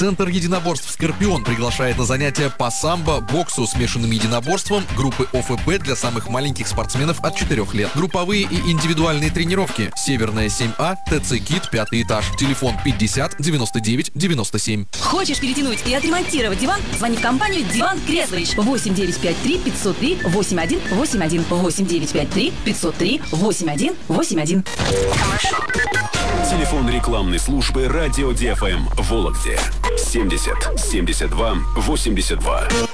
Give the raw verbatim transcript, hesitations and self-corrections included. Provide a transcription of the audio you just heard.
Центр единоборств «Скорпион» приглашает на занятия по самбо, боксу, смешанным единоборствам группы ОФП для самых маленьких спортсменов от четырёх лет. Групповые и индивидуальные тренировки. Северная семь А, ТЦ КИТ, пятый этаж. Телефон пятьдесят девяносто девять девяносто семь. Хочешь перетянуть и отремонтировать диван? Звони в компанию «Диван Креслович». восемь девять пять три пятьсот три восемь один восемь один. восемь девять пять три пятьсот три восемь один восемь один. Телефон рекламной службы «Радио ди эф эм» в Вологде. семьдесят семьдесят два восемьдесят два.